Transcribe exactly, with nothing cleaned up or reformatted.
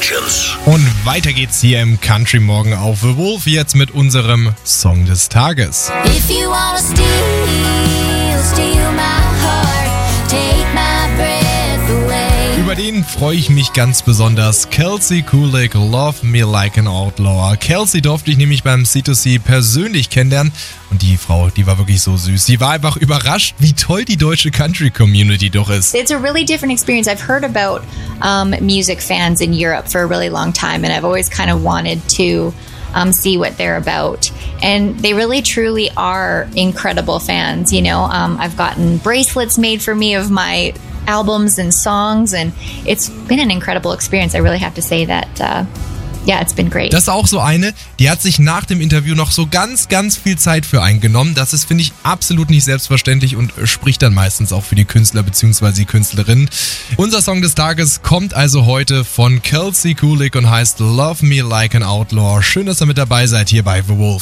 Sessions. Und weiter geht's hier im Country Morgen auf The Wolf, jetzt mit unserem Song des Tages. If you wanna steal, steal my heart, take my breath away. Über den freue ich mich ganz besonders. Kelsey Kulik, Love Me Like an Outlaw. Kelsey durfte ich nämlich beim C zwei C persönlich kennenlernen. Und die Frau, die war wirklich so süß. Sie war einfach überrascht, wie toll die deutsche Country-Community doch ist. It's a really different experience. I've heard about um, music fans in Europe for a really long time, and I've always kind of wanted to um, see what they're about. And they really, truly are incredible fans. You know, um, I've gotten bracelets made for me of my albums and songs, and it's been an incredible experience. I really have to say that. Uh, Yeah, it's been great. Das ist auch so eine, die hat sich nach dem Interview noch so ganz, ganz viel Zeit für eingenommen. Das ist, finde ich, absolut nicht selbstverständlich und spricht dann meistens auch für die Künstler bzw. die Künstlerinnen. Unser Song des Tages kommt also heute von Kelsey Kulik und heißt Love Me Like an Outlaw. Schön, dass ihr mit dabei seid hier bei The Wolf.